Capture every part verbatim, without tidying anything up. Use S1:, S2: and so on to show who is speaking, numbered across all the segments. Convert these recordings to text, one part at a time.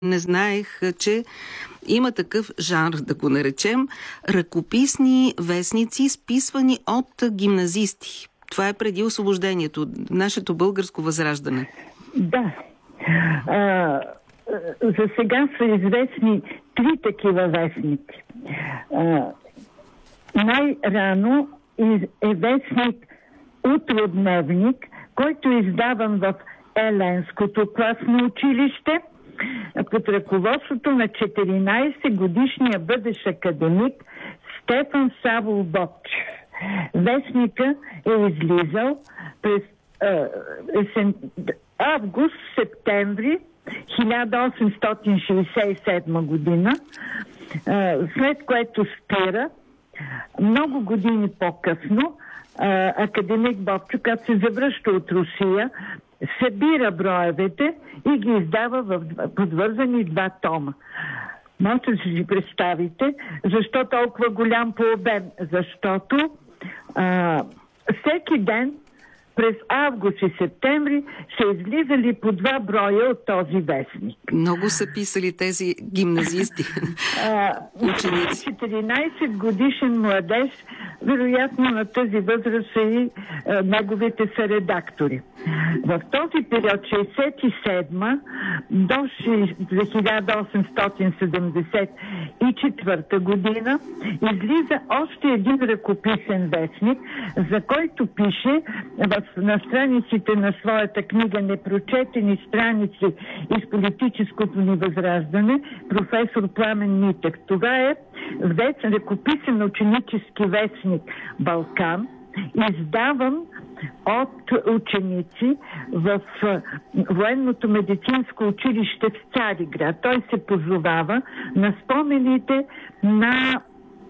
S1: Не знаех, че има такъв жанр, да го наречем, ръкописни вестници, списвани от гимназисти. Това е преди освобождението, нашето българско възраждане.
S2: Да. А, за сега са известни три такива вестници. А, най-рано е вестник Утродневник, който е издаван в Еленското класно училище под ръководството на четиринайсетгодишния бъдещ академик Стефан Савов Бобчев. Вестника е излизал през е, есен, август-септември хиляда осемстотин шейсет и седма година, е, след което спира. Много години по-късно академик Бобчев, като се завръща от Русия, събира броевете и ги издава в подвързани два тома. Можете да си представите защо толкова голям по обем? Защото а, всеки ден през август и септември са излизали по два броя от този вестник.
S1: Много са писали тези гимназисти, ученици.
S2: четиринайсет годишен младеж, вероятно на тази възраст са и а, неговите са редактори. В този период, шейсет и седма до хиляда осемстотин седемдесет и четвърта година, излиза още един ръкописен вестник, за който пише в, на страниците на своята книга "Непрочетени страници из политическото ни възраждане" професор Пламен Митев. Това е ръкописен ученически вестник "Балкан", издаван от ученици в военното медицинско училище в Цариград. Той се позовава на спомените на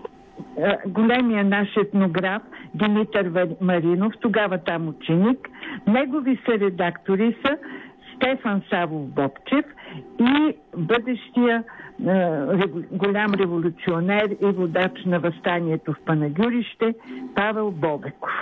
S2: големия наш етнограф Димитър Маринов, тогава там ученик. Негови са редактори са Стефан Савов Бобчев и бъдещия е, голям революционер и водач на въстанието в Панагюрище Павел Бобеков.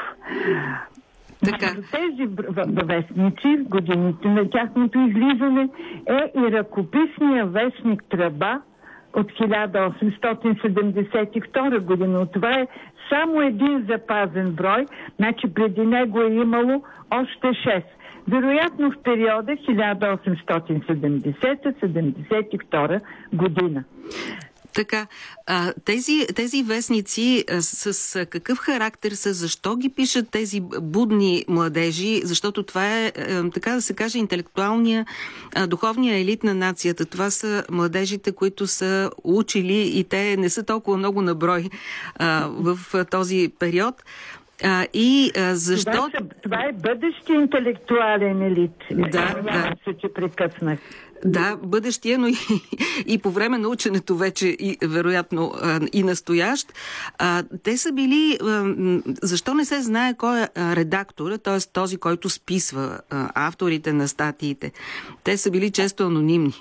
S1: Така.
S2: Тези вестници в годините на тяхното излизане е и ръкописния вестник Тръба от хиляда осемстотин седемдесет и втора година. Това е само един запазен брой, значи преди него е имало още шест. Вероятно в периода хиляда осемстотин седемдесета - седемдесет и втора година.
S1: Така, а, тези, тези вестници а, с, с какъв характер са, защо ги пишат тези будни младежи? Защото това е, а, така да се каже, интелектуалния, а, духовния елит на нацията. Това са младежите, които са учили и те не са толкова много на брой а, в а, този период. А, и а, защо...
S2: Това, са, това е бъдещи интелектуален елит.
S1: Да, да.
S2: Се, че прекъснах.
S1: Да, бъдещия, но и, и по време на ученето вече, и, вероятно, и настоящ. А, те са били... А, защо не се знае кой е редактора, т.е. този, който списва а, авторите на статиите? Те са били често анонимни.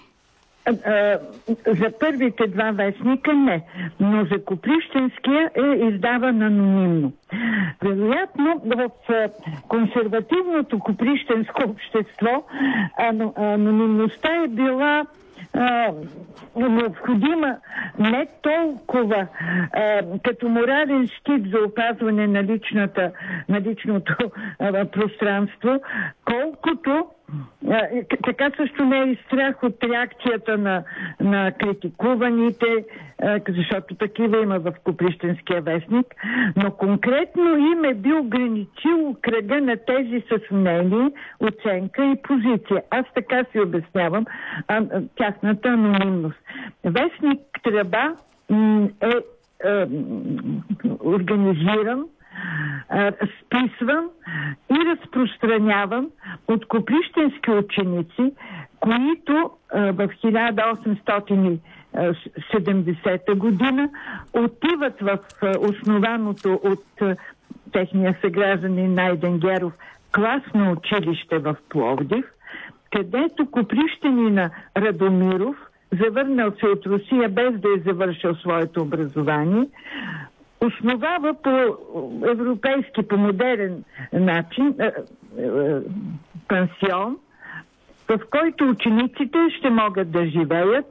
S2: За първите два вестника не, но за Копривщенския е издаван анонимно. Вероятно в консервативното копривщенско общество анонимността е била а, необходима не толкова а, като морален щит за опазване на, личната, на личното а, пространство, колкото а, така също не е и страх от реакцията на, на критикуваните, а, защото такива има в Копривщенския вестник, но конкретно им е бил ограничил кръга на тези с мнение, оценка и позиция. Аз така си обяснявам а, тяхната анонимност. Вестник Тръба м, е, е организиран, е, списван и разпространяван от копривщенски ученици, които е, в хиляда осемстотин седемдесета година отиват в е, основаното от е, техния съгражданин Найден Геров класно училище в Пловдив, където копривщанина Радомиров, завърнал се от Русия без да е завършил своето образование, основава по европейски, по модерен начин е, е, пансион в който учениците ще могат да живеят